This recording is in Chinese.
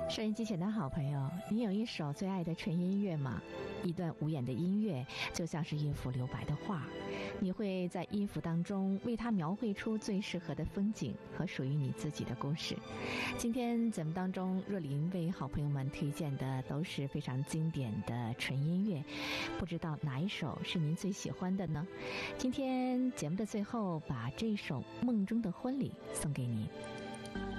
收音机前的好朋友，你有一首最爱的纯音乐吗？一段无言的音乐，就像是一幅留白的画，你会在音符当中为它描绘出最适合的风景和属于你自己的故事。今天节目当中，若琳为好朋友们推荐的都是非常经典的纯音乐，不知道哪一首是您最喜欢的呢？今天节目的最后，把这首《梦中的婚礼》送给您。